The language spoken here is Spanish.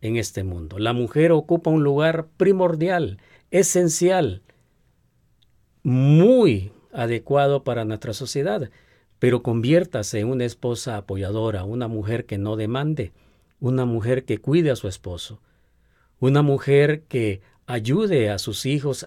en este mundo. La mujer ocupa un lugar primordial, esencial, muy adecuado para nuestra sociedad, pero conviértase en una esposa apoyadora, una mujer que no demande, una mujer que cuide a su esposo, una mujer que ayude a sus hijos